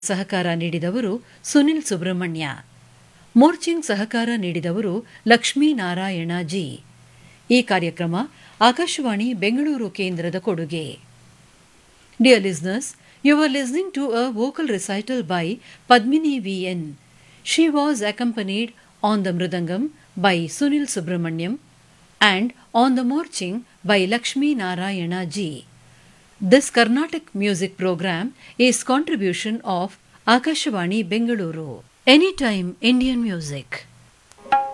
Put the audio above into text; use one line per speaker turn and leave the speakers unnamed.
ಸಹಕಾರ ನೀಡಿದವರು ಸುನಿಲ್ ಸುಬ್ರಹ್ಮಣ್ಯ. ಮೋರ್ಚಿಂಗ್ ಸಹಕಾರ ನೀಡಿದವರು ಲಕ್ಷ್ಮೀನಾರಾಯಣ ಜಿ. ಈ ಕಾರ್ಯಕ್ರಮ ಆಕಾಶವಾಣಿ ಬೆಂಗಳೂರು ಕೇಂದ್ರದ ಕೊಡುಗೆ. Dear listeners, you were listening to a vocal recital by Padmini V.N. She was accompanied on the mridangam by Sunil Subramanyam and on the morching by Lakshmi Narayana Ji. This Carnatic music program is contribution of Akashvani Bengaluru. Anytime Indian music.